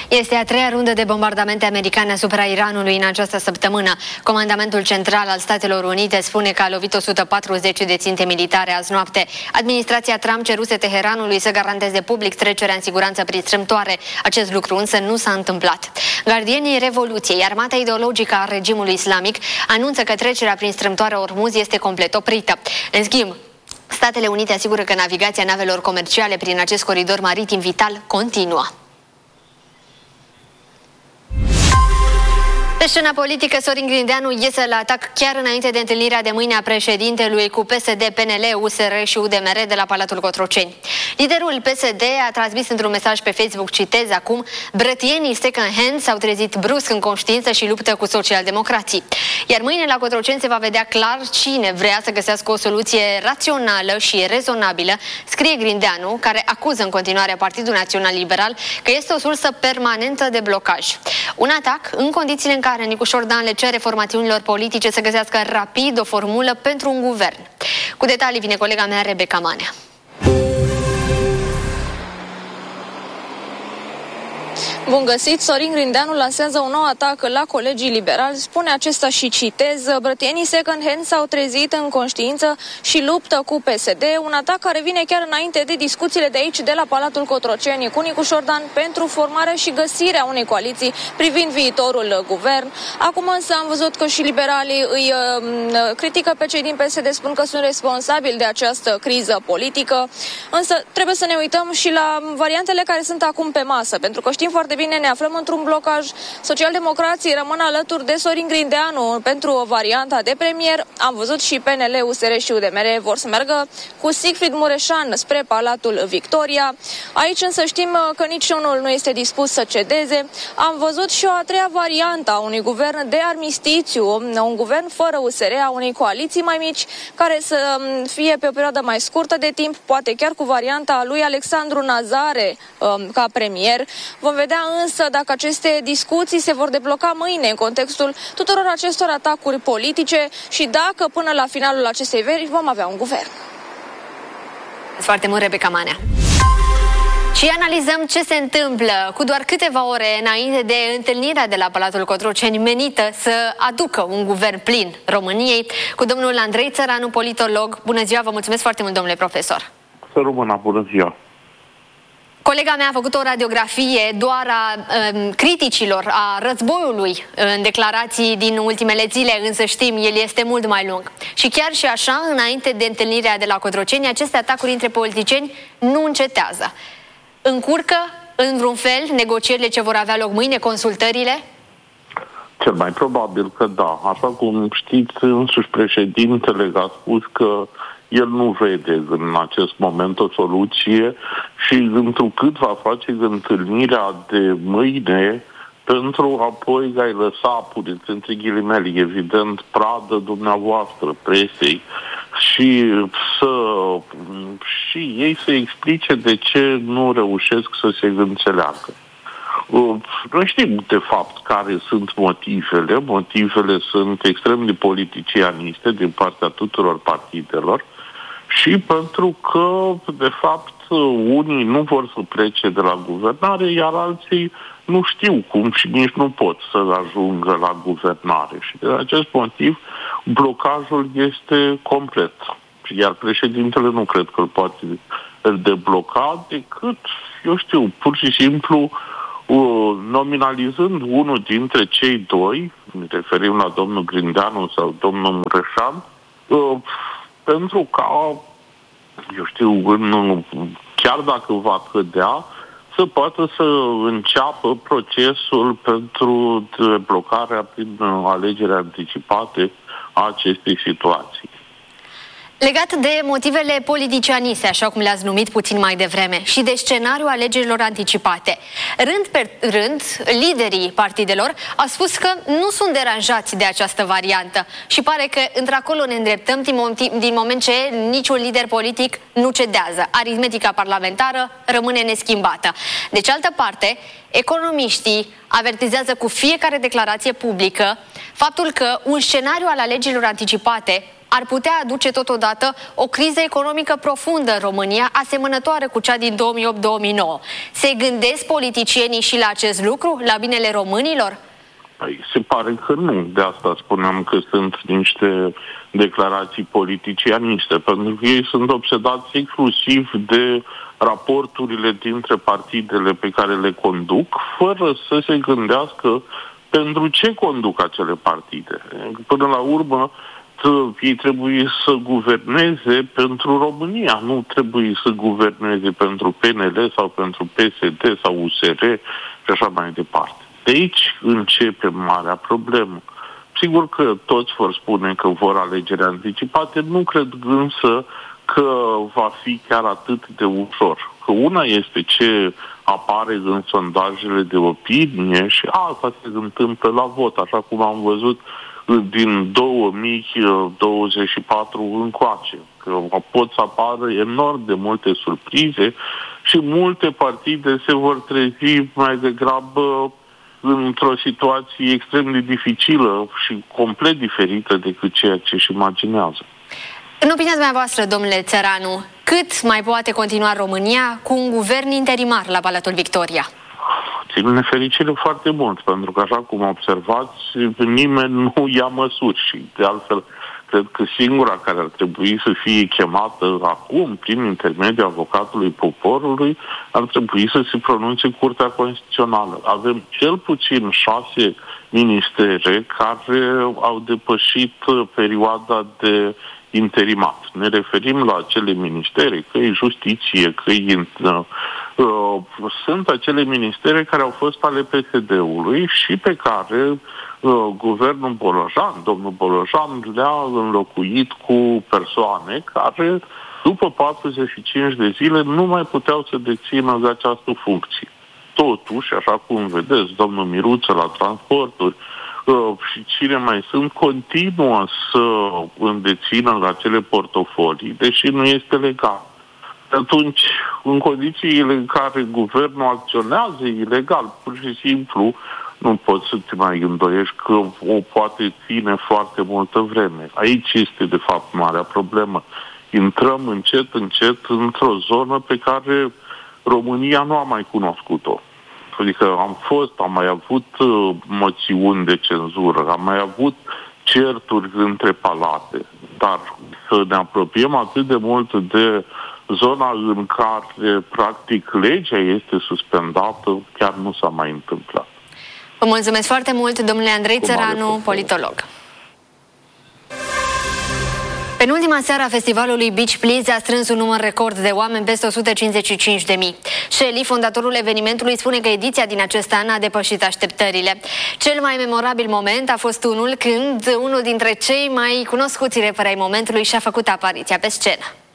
Este a treia rundă de bombardamente americane asupra Iranului în această săptămână. Comandamentul Central al Statelor Unite spune că a lovit 140 de ținte militare azi noapte. Administrația Trump ceruse Teheranului să garanteze public trecerea în siguranță prin strâmtoare. Acest lucru însă nu s-a întâmplat. Gardienii Revoluției, armata ideologică a regimului islamic, anunță că trecerea prin strâmtoarea Ormuz este complet oprită. În schimb, Statele Unite asigură că navigația navelor comerciale prin acest coridor maritim vital continuă. Pe scena politică, Sorin Grindeanu iese la atac chiar înainte de întâlnirea de mâine a președintelui cu PSD, PNL, USR și UDMR de la Palatul Cotroceni. Liderul PSD a transmis într-un mesaj pe Facebook, citez acum: "Brătienii second hand s-au trezit brusc în conștiință și luptă cu socialdemocrații." Iar mâine la Cotroceni se va vedea clar cine vrea să găsească o soluție rațională și rezonabilă, scrie Grindeanu, care acuză în continuare Partidul Național Liberal că este o sursă permanentă de blocaj. Un atac în condițiile în care Nicușor Dan le cere formațiunilor politice să găsească rapid o formulă pentru un guvern. Cu detalii vine colega mea, Rebecca Manea. Bun găsit! Sorin Grindeanu lansează un nou atac la colegii liberali. Spune acesta și citez: "Brătienii second hand s-au trezit în conștiință și luptă cu PSD." Un atac care vine chiar înainte de discuțiile de aici, de la Palatul Cotroceni, cu Nicușor Dan pentru formarea și găsirea unei coaliții privind viitorul guvern. Acum însă am văzut că și liberalii îi critică pe cei din PSD, spun că sunt responsabili de această criză politică. Însă trebuie să ne uităm și la variantele care sunt acum pe masă, pentru că știm foarte bine, ne aflăm într-un blocaj. Socialdemocrații rămân alături de Sorin Grindeanu pentru varianta de premier. Am văzut și PNL, USR și UDMR vor să meargă cu Sigfrid Mureșan spre Palatul Victoria. Aici însă știm că niciunul nu este dispus să cedeze. Am văzut și o a treia variantă a unui guvern de armistițiu, un guvern fără USR, a unei coaliții mai mici, care să fie pe o perioadă mai scurtă de timp, poate chiar cu varianta lui Alexandru Nazare ca premier. Vom vedea însă dacă aceste discuții se vor debloca mâine în contextul tuturor acestor atacuri politice și dacă până la finalul acestei veri vom avea un guvern. Foarte mult, Rebecca Manea. Și analizăm ce se întâmplă cu doar câteva ore înainte de întâlnirea de la Palatul Cotroceni menită să aducă un guvern plin României, cu domnul Andrei Țăranu, politolog. Bună ziua, vă mulțumesc foarte mult, domnule profesor. Să rămână, bună ziua. Colega mea a făcut o radiografie doar a criticilor, a războiului în declarații din ultimele zile, însă știm, el este mult mai lung. Și chiar și așa, înainte de întâlnirea de la Cotroceni, aceste atacuri între politicieni nu încetează. Încurcă, în vreun fel, negocierile ce vor avea loc mâine, consultările? Cel mai probabil că da. Așa cum știți, însuși președintele a spus că el nu vede în acest moment o soluție și întrucât va face întâlnirea de mâine pentru apoi a-i lăsa, puneți între ghilimele, evident, pradă dumneavoastră, presei, și ei să explice de ce nu reușesc să se înțeleagă. Noi știm, de fapt, care sunt motivele. Motivele sunt extrem de politicianiste din partea tuturor partidelor și pentru că, de fapt, unii nu vor să plece de la guvernare, iar alții nu știu cum și nici nu pot să ajungă la guvernare. Și de acest motiv, blocajul este complet. Iar președintele nu cred că îl poate debloca decât, eu știu, pur și simplu nominalizând unul dintre cei doi, ne referim la domnul Grindeanu sau domnul Mureșan, pentru ca, eu știu, chiar dacă va cădea, să poată să înceapă procesul pentru deblocarea prin alegeri anticipate a acestei situații. Legat de motivele politicianiste, așa cum le-ați numit puțin mai devreme, și de scenariul alegerilor anticipate, rând pe rând, liderii partidelor au spus că nu sunt deranjați de această variantă și pare că într-acolo ne îndreptăm din moment ce niciun lider politic nu cedează. Aritmetica parlamentară rămâne neschimbată. De cealaltă parte, economiștii avertizează cu fiecare declarație publică faptul că un scenariu al alegerilor anticipate ar putea aduce totodată o criză economică profundă în România, asemănătoare cu cea din 2008-2009. Se gândesc politicienii și la acest lucru, la binele românilor? Păi, se pare că nu. De asta spuneam că sunt niște declarații politicianiste, pentru că ei sunt obsedați exclusiv de raporturile dintre partidele pe care le conduc, fără să se gândească pentru ce conduc acele partide. Până la urmă, ei trebuie să guverneze pentru România, nu trebuie să guverneze pentru PNL sau pentru PSD sau USR și așa mai departe. De aici începe marea problemă. Sigur că toți vor spune că vor alegeri anticipate, nu cred însă că va fi chiar atât de ușor. Că una este ce apare în sondajele de opinie și alta se întâmplă la vot, așa cum am văzut din 2024 încoace. Că pot să apară enorm de multe surprize și multe partide se vor trezi mai degrabă într-o situație extrem de dificilă și complet diferită decât ceea ce își imaginează. În opinia dumneavoastră, domnule Țăranu, cât mai poate continua România cu un guvern interimar la Palatul Victoria? Țin nefericire foarte mult, pentru că, așa cum observați, nimeni nu ia măsuri și, de altfel, cred că singura care ar trebui să fie chemată acum, prin intermediul avocatului poporului, ar trebui să se pronunțe Curtea Constituțională. Avem cel puțin 6 ministere care au depășit perioada de interimat. Ne referim la acele ministere, că e justiție, că e... sunt acele ministere care au fost ale PSD-ului și pe care guvernul Bolojan, domnul Bolojan, le-a înlocuit cu persoane care, după 45 de zile, nu mai puteau să dețină de această funcție. Totuși, așa cum vedeți, domnul Miruță la transporturi și cine mai sunt, continuă să îndețină acele portofolii, deși nu este legal. Atunci, în condițiile în care guvernul acționează ilegal, pur și simplu, nu poți să te mai îndoiești că o poate ține foarte multă vreme. Aici este, de fapt, marea problemă. Intrăm încet, încet într-o zonă pe care România nu a mai cunoscut-o. Adică am mai avut moțiuni de cenzură, am mai avut certuri între palate, dar să ne apropiem atât de mult de zona în care, practic, legea este suspendată, chiar nu s-a mai întâmplat. Vă mulțumesc foarte mult, domnule Andrei Țăranu, politolog. Penultima seară a festivalului Beach Please a strâns un număr record de oameni, peste 155.000. Shelley, fondatorul evenimentului, spune că ediția din acest an a depășit așteptările. Cel mai memorabil moment a fost unul când unul dintre cei mai cunoscuți reperi ai momentului și-a făcut apariția pe scenă.